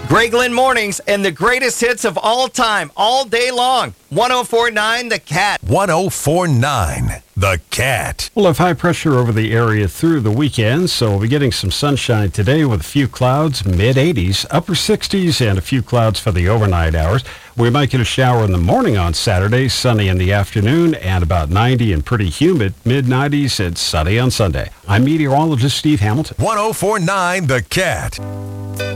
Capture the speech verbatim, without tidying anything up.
Greg Lynn Mornings and the greatest hits of all time, all day long. one oh four point nine The Cat. one oh four point nine The Cat. We'll have high pressure over the area through the weekend, so we'll be getting some sunshine today with a few clouds, mid eighties, upper sixties, and a few clouds for the overnight hours. We might get a shower in the morning on Saturday, sunny in the afternoon, and about ninety and pretty humid, mid nineties and sunny on Sunday. I'm meteorologist Steve Hamilton. one oh four point nine The Cat.